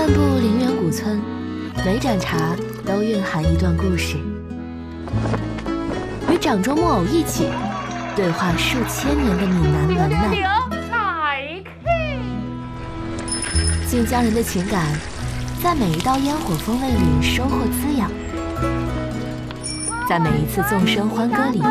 漫步陵园古村，每盏茶都蕴含一段故事。与掌中木偶一起对话数千年的闽南文脉，晋江人的情感在每一道烟火风味里收获滋养，在每一次纵声欢歌里